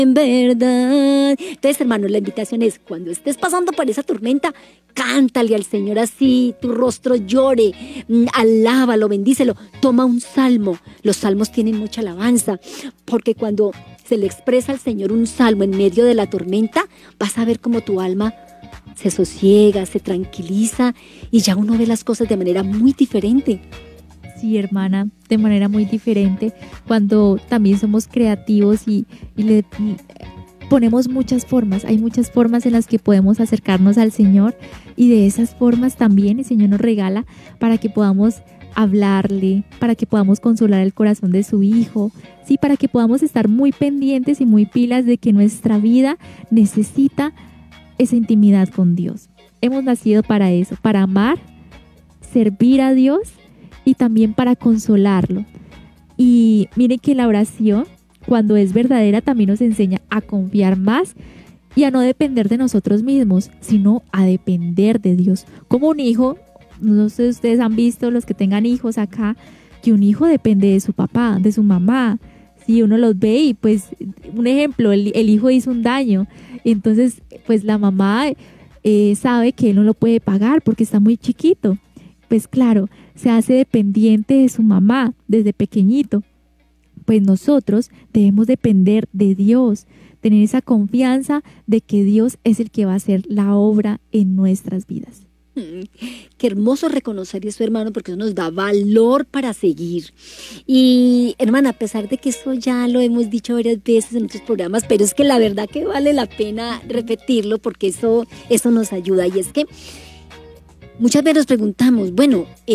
en verdad. Entonces, hermanos, la invitación es, cuando estés pasando por esa tormenta, cántale al Señor así, tu rostro llore, alábalo, bendícelo, toma un salmo. Los salmos tienen mucha alabanza, porque cuando se le expresa al Señor un salmo en medio de la tormenta, vas a ver cómo tu alma se sosiega, se tranquiliza y ya uno ve las cosas de manera muy diferente. Sí, hermana, de manera muy diferente, cuando también somos creativos y le ponemos muchas formas. Hay muchas formas en las que podemos acercarnos al Señor, y de esas formas también el Señor nos regala para que podamos hablarle, para que podamos consolar el corazón de su Hijo, sí, para que podamos estar muy pendientes y muy pilas de que nuestra vida necesita esa intimidad con Dios. Hemos nacido para eso, para amar, servir a Dios y también para consolarlo. Y miren que la oración, cuando es verdadera, también nos enseña a confiar más y a no depender de nosotros mismos, sino a depender de Dios. Como un hijo, no sé si ustedes han visto, los que tengan hijos acá, que un hijo depende de su papá, de su mamá. Si uno los ve y pues, un ejemplo, el hijo hizo un daño, entonces pues la mamá sabe que él no lo puede pagar porque está muy chiquito. Pues claro, se hace dependiente de su mamá desde pequeñito. Pues nosotros debemos depender de Dios, tener esa confianza de que Dios es el que va a hacer la obra en nuestras vidas. Qué hermoso reconocer eso, hermano, porque eso nos da valor para seguir. Y, hermana, a pesar de que eso ya lo hemos dicho varias veces en otros programas, pero es que la verdad que vale la pena repetirlo, porque eso nos ayuda. Y es que muchas veces nos preguntamos, bueno,